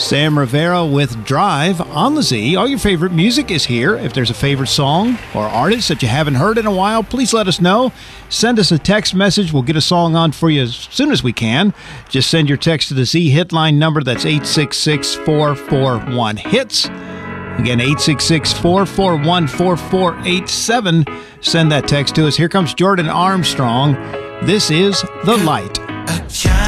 Sam Rivera with Drive on the Z. All your favorite music is here. If there's a favorite song or artist that you haven't heard in a while, please let us know. Send us a text message. We'll get a song on for you as soon as we can. Just send your text to the Z Hitline number. That's 866-441-HITS. Again, 866-441-4487. Send that text to us. Here comes Jordan Armstrong. This is The Light.